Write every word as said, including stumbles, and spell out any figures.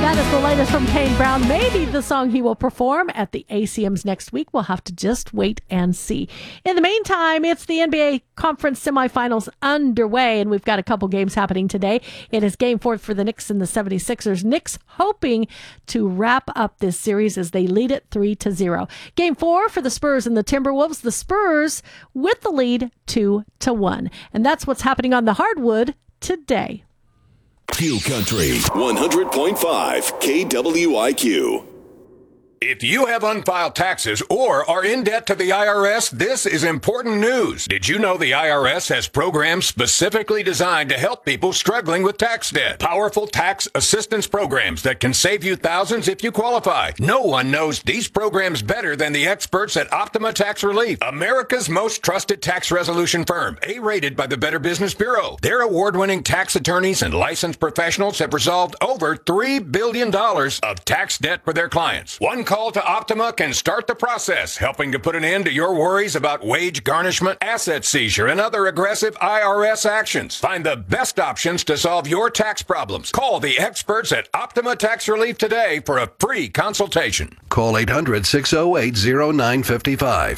That is the latest from Kane Brown. Maybe the song he will perform at the A C Ms next week. We'll have to just wait and see. In the meantime, it's the N B A Conference semifinals underway, and we've got a couple games happening today. It is game four for the Knicks and the seventy-sixers. Knicks hoping to wrap up this series as they lead it three to zero. Game four for the Spurs and the Timberwolves. The Spurs with the lead two to one. And that's what's happening on the hardwood today. Q Country one hundred point five K W I Q. If you have unfiled taxes or are in debt to the I R S, this is important news. Did you know the I R S has programs specifically designed to help people struggling with tax debt? Powerful tax assistance programs that can save you thousands if you qualify. No one knows these programs better than the experts at Optima Tax Relief, America's most trusted tax resolution firm, A-rated by the Better Business Bureau. Their award-winning tax attorneys and licensed professionals have resolved over three billion dollars of tax debt for their clients. One call to Optima can start the process, helping to put an end to your worries about wage garnishment, asset seizure, and other aggressive I R S actions. Find the best options to solve your tax problems. Call the experts at Optima Tax Relief today for a free consultation. Call eight hundred, six oh eight, oh nine five five.